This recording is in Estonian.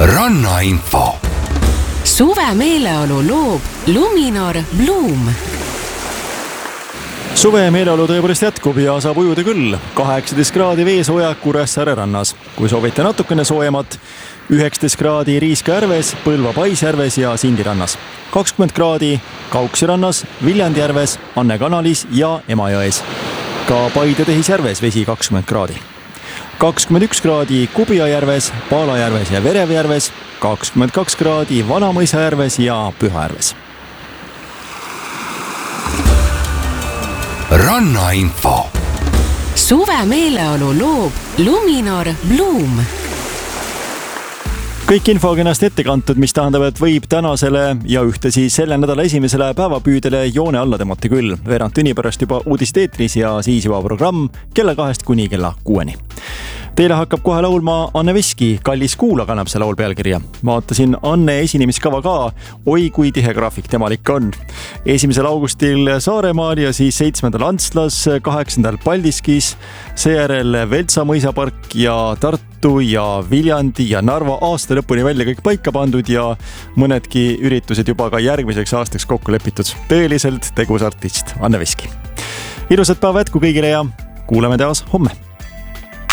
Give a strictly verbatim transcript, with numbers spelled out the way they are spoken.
Rannainfo. Suve meeleolu loob Luminor Bloom. Suve meeleolu tõepoolest jätkub ja saab ujuda küll. kaheksateist kraadi veesooja Kuressaare rannas. Kui soovite natukene soojemat, üheksateist kraadi Riiska järves, Põlva Paisjärves ja Sindi rannas. kakskümmend kraadi Kauksi rannas, Viljandi järves, Anne kanalis ja Emajões. Ka Paide Tehisjärves vesi kakskümmend kraadi. kakskümmend üks kraadi Kubia järves, Paala järves ja Verevi järves, kakskümmend kaks kraadi Vanamõisa järves ja Pühajärves. Rannainfo. Suve meeleolu loob Luminor Bloom. Kõik info on ennast ette kantud, mis tähendab, et võib tänasele ja ühtlasi selle nädala esimesele päevapüüdele joone alla tõmmata küll. Veerand tunni pärast juba uudised eetris ja siis juba programm kella kahest kuni kella kuueni. Teile hakkab kohe laulma Anne Veski, Kallis kuula kannab see laul pealkirja. Vaatasin Anne esinemiskava ka, oi kui tihe graafik temal ikka on. esimesel augustil Saaremaal ja siis seitsmendal Antslas, kaheksandal Paldiskis, seejärel Veltsa mõisapark ja Tartu ja Viljandi ja Narva aasta lõpuni välja kõik paika pandud ja mõnedki üritused juba ka järgmiseks aastaks kokku lepitud. Tõeliselt tegus artist Anne Veski. Ilusat päeva jätku kõigile ja kuuleme taas homme.